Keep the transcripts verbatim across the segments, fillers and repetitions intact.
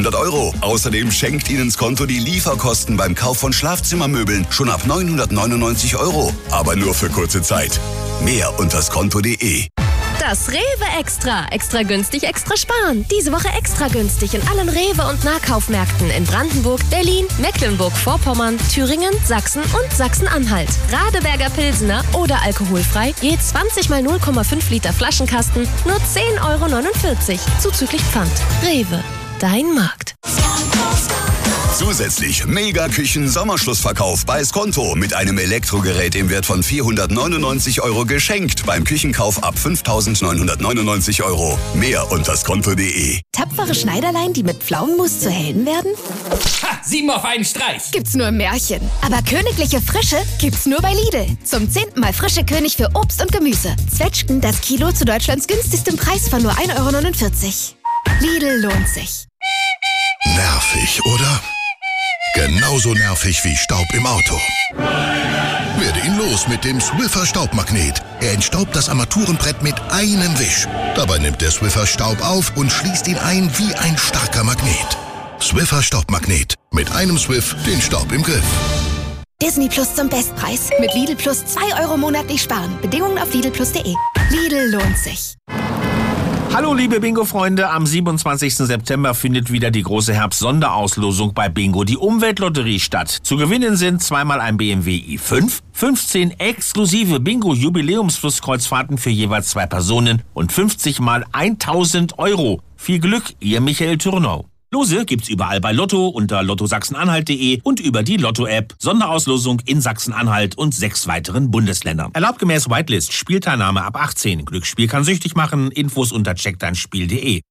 zweihundert Euro. Außerdem schenkt Ihnen das Konto die Lieferkosten beim Kauf von Schlafzimmermöbeln schon ab neunhundertneunundneunzig Euro. Aber nur für kurze Zeit. Mehr unter skonto punkt de. Das Rewe Extra. Extra günstig, extra sparen. Diese Woche extra günstig in allen Rewe- und Nahkaufmärkten in Brandenburg, Berlin, Mecklenburg-Vorpommern, Thüringen, Sachsen und Sachsen-Anhalt. Radeberger Pilsener oder alkoholfrei, je zwanzig mal null Komma fünf Liter Flaschenkasten, nur zehn Euro neunundvierzig, zuzüglich Pfand. Rewe, dein Markt. Zusätzlich Mega-Küchen-Sommerschlussverkauf bei Skonto mit einem Elektrogerät im Wert von vierhundertneunundneunzig Euro geschenkt beim Küchenkauf ab fünftausendneunhundertneunundneunzig Euro. Mehr unter skonto punkt de. Tapfere Schneiderlein, die mit Pflaumenmus zu Helden werden? Ha! Sieben auf einen Streich! Gibt's nur im Märchen. Aber königliche Frische gibt's nur bei Lidl. Zum zehnten Mal frische König für Obst und Gemüse. Zwetschgen das Kilo zu Deutschlands günstigstem Preis von nur ein Euro neunundvierzig. Lidl lohnt sich. Nervig, oder? Genauso nervig wie Staub im Auto. Werde ihn los mit dem Swiffer Staubmagnet. Er entstaubt das Armaturenbrett mit einem Wisch. Dabei nimmt der Swiffer Staub auf und schließt ihn ein wie ein starker Magnet. Swiffer Staubmagnet. Mit einem Swiff den Staub im Griff. Disney Plus zum Bestpreis. Mit Lidl Plus zwei Euro monatlich sparen. Bedingungen auf lidl plus punkt de. Lidl lohnt sich. Hallo liebe Bingo-Freunde, am siebenundzwanzigsten September findet wieder die große Herbst-Sonderauslosung bei Bingo, die Umweltlotterie, statt. Zu gewinnen sind zweimal ein B M W i fünf, fünfzehn exklusive Bingo-Jubiläumsflusskreuzfahrten für jeweils zwei Personen und fünfzig mal tausend Euro. Viel Glück, Ihr Michael Thürnau. Lose gibt's überall bei Lotto unter lotto sachsen-anhalt punkt de und über die Lotto-App. Sonderauslosung in Sachsen-Anhalt und sechs weiteren Bundesländern. Erlaubt gemäß Whitelist. Spielteilnahme ab achtzehn. Glücksspiel kann süchtig machen. Infos unter check dein spiel punkt de.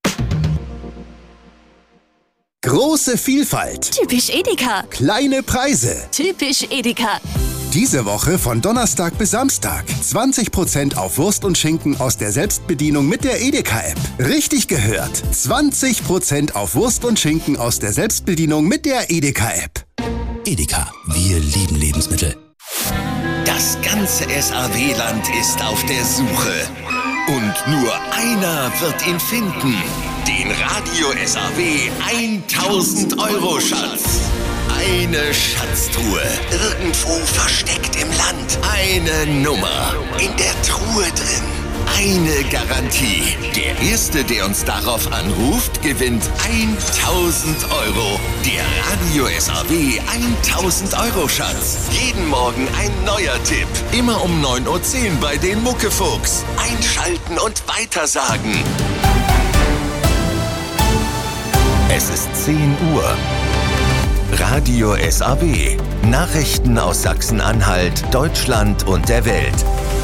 Große Vielfalt. Typisch Edeka. Kleine Preise. Typisch Edeka. Diese Woche von Donnerstag bis Samstag. zwanzig Prozent auf Wurst und Schinken aus der Selbstbedienung mit der Edeka-App. Richtig gehört. zwanzig Prozent auf Wurst und Schinken aus der Selbstbedienung mit der Edeka-App. Edeka, wir lieben Lebensmittel. Das ganze S A W-Land ist auf der Suche. Und nur einer wird ihn finden. Den Radio S A W tausend Euro Schatz. Eine Schatztruhe, irgendwo versteckt im Land. Eine Nummer, in der Truhe drin. Eine Garantie. Der Erste, der uns darauf anruft, gewinnt tausend Euro. Der Radio S A W tausend Euro Schatz. Jeden Morgen ein neuer Tipp. Immer um neun Uhr zehn bei den Muckefuchs. Einschalten und weitersagen. Es ist zehn Uhr. Radio S A W. Nachrichten aus Sachsen-Anhalt, Deutschland und der Welt.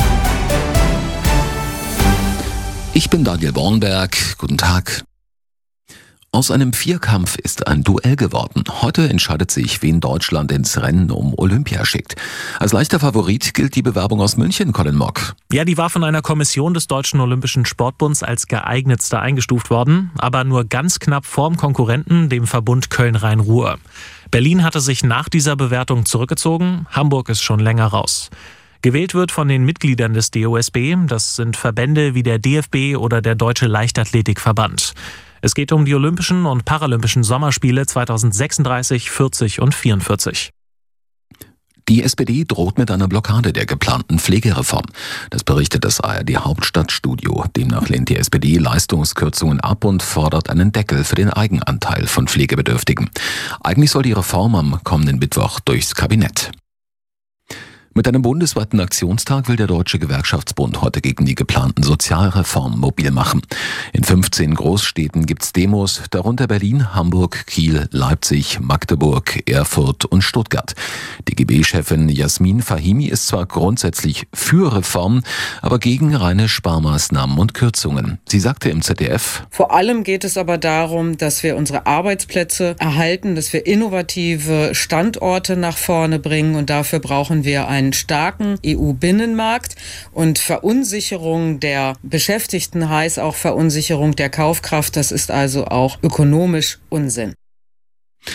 Ich bin Daniel Bornberg. Guten Tag. Aus einem Vierkampf ist ein Duell geworden. Heute entscheidet sich, wen Deutschland ins Rennen um Olympia schickt. Als leichter Favorit gilt die Bewerbung aus München, Colin Mock. Ja, die war von einer Kommission des Deutschen Olympischen Sportbunds als geeignetste eingestuft worden, aber nur ganz knapp vorm Konkurrenten, dem Verbund Köln-Rhein-Ruhr. Berlin hatte sich nach dieser Bewertung zurückgezogen, Hamburg ist schon länger raus. Gewählt wird von den Mitgliedern des D O S B, das sind Verbände wie der D F B oder der Deutsche Leichtathletikverband. Es geht um die Olympischen und Paralympischen Sommerspiele zweitausendsechsunddreißig, vierzig und vierundvierzig. Die S P D droht mit einer Blockade der geplanten Pflegereform. Das berichtet das A R D Hauptstadtstudio. Demnach lehnt die S P D Leistungskürzungen ab und fordert einen Deckel für den Eigenanteil von Pflegebedürftigen. Eigentlich soll die Reform am kommenden Mittwoch durchs Kabinett. Mit einem bundesweiten Aktionstag will der Deutsche Gewerkschaftsbund heute gegen die geplanten Sozialreformen mobil machen. In fünfzehn Großstädten gibt's Demos, darunter Berlin, Hamburg, Kiel, Leipzig, Magdeburg, Erfurt und Stuttgart. Die G B-Chefin Jasmin Fahimi ist zwar grundsätzlich für Reformen, aber gegen reine Sparmaßnahmen und Kürzungen. Sie sagte im Z D F: Vor allem geht es aber darum, dass wir unsere Arbeitsplätze erhalten, dass wir innovative Standorte nach vorne bringen, und dafür brauchen wir einen starken E U-Binnenmarkt, und Verunsicherung der Beschäftigten heißt auch Verunsicherung der Kaufkraft. Das ist also auch ökonomisch Unsinn.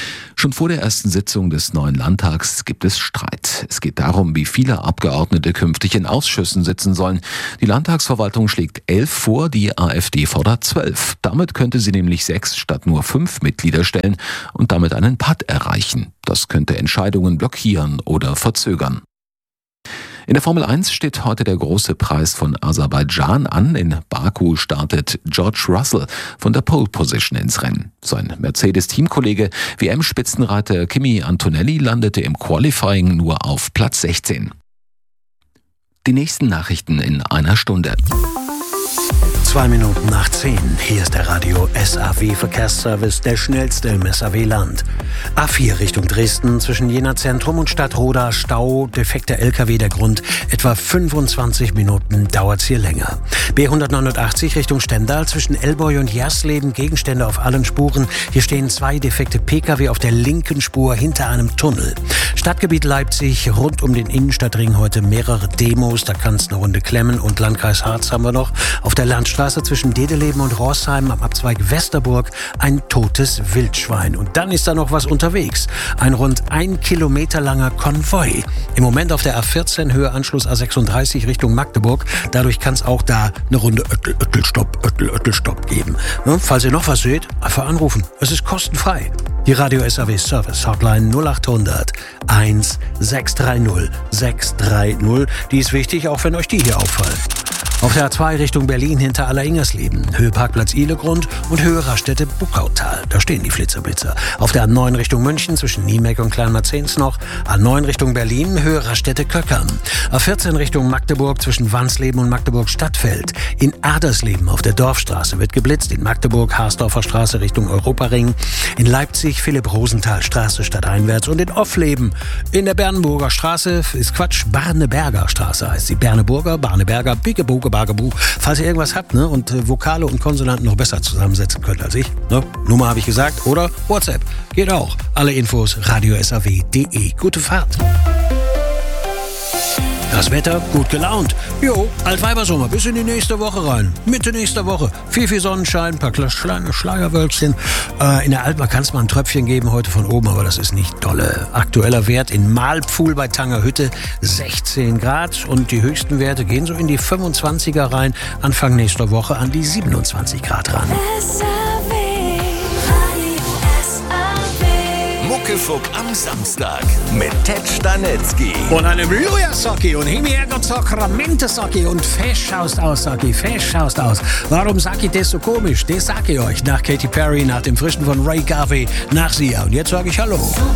Schon vor der ersten Sitzung des neuen Landtags gibt es Streit. Es geht darum, wie viele Abgeordnete künftig in Ausschüssen sitzen sollen. Die Landtagsverwaltung schlägt elf vor, die AfD fordert zwölf. Damit könnte sie nämlich sechs statt nur fünf Mitglieder stellen und damit einen Patt erreichen. Das könnte Entscheidungen blockieren oder verzögern. In der Formel eins steht heute der große Preis von Aserbaidschan an. In Baku startet George Russell von der Pole Position ins Rennen. Sein Mercedes-Teamkollege W M-Spitzenreiter Kimi Antonelli landete im Qualifying nur auf Platz sechzehn. Die nächsten Nachrichten in einer Stunde. Zwei Minuten nach zehn. Hier ist der Radio S A W-Verkehrsservice, der schnellste im S A W-Land. A vier Richtung Dresden, zwischen Jena Zentrum und Stadtroda Stau, defekter L K W, der Grund. Etwa fünfundzwanzig Minuten dauert's hier länger. B hundertneunundachtzig Richtung Stendal, zwischen Elboy und Jersleben, Gegenstände auf allen Spuren. Hier stehen zwei defekte P K W auf der linken Spur hinter einem Tunnel. Stadtgebiet Leipzig, rund um den Innenstadtring heute mehrere Demos, da kann's eine Runde klemmen. Und Landkreis Harz haben wir noch. Auf der Landstraße zwischen Dedeleben und Rorsheim am Abzweig Westerburg ein totes Wildschwein. Und dann ist da noch was unterwegs. Ein rund ein Kilometer langer Konvoi. Im Moment auf der A vierzehn, Höhe Anschluss A sechsunddreißig Richtung Magdeburg. Dadurch kann es auch da eine Runde Öttel, Öttel, Stopp, Öttel, Öttel, Stopp geben. Ne? Falls ihr noch was seht, einfach anrufen. Es ist kostenfrei. Die Radio S A W Service Hotline null acht hundert eins sechs drei null sechs drei null. Die ist wichtig, auch wenn euch die hier auffallen. Auf der A zwei Richtung Berlin hinter Alleringers-Leben, Höhe Parkplatz Ihlegrund und Höhe Raststätte Buckautal. Da stehen die Flitzer-Blitzer. Auf der A neun Richtung München zwischen Niemeck und Kleinmarzens noch. A neun Richtung Berlin, Höhe Raststätte Köckern. A vierzehn Richtung Magdeburg zwischen Wansleben und Magdeburg-Stadtfeld. In Adersleben auf der Dorfstraße wird geblitzt. In Magdeburg Harsdorfer Straße Richtung Europaring. In Leipzig Philipp-Rosenthal-Straße stadteinwärts. Und in Offleben in der Bernburger Straße, ist Quatsch, Barneberger Straße heißt sie. Berneburger, Barneberger, Biggebuge, Bagabu. Falls ihr irgendwas habt, ne, und äh, Vokale und Konsonanten noch besser zusammensetzen könnt als ich, ne, Nummer habe ich gesagt, oder WhatsApp, geht auch. Alle Infos radio s a w punkt d e. Gute Fahrt. Das Wetter, gut gelaunt. Jo, Altweibersommer bis in die nächste Woche rein. Mitte nächster Woche. Viel, viel Sonnenschein, ein paar kleine Schleierwölkchen. Äh, in der Altmark kann es mal ein Tröpfchen geben heute von oben, aber das ist nicht dolle. Aktueller Wert in Mahlpfuhl bei Tangerhütte sechzehn Grad und die höchsten Werte gehen so in die fünfundzwanziger rein. Anfang nächster Woche an die siebenundzwanzig Grad ran. Muckefuck am Samstag mit Ted Stanetzky. Und einem Luja-Socki und Himiego Sacramente-Socki und fest schaust aus, Socki, fest schaust aus. Warum sag ich das so komisch? Das sag ich euch nach Katy Perry, nach dem Frischen von Ray Garvey, nach Sia. Und jetzt sage ich Hallo.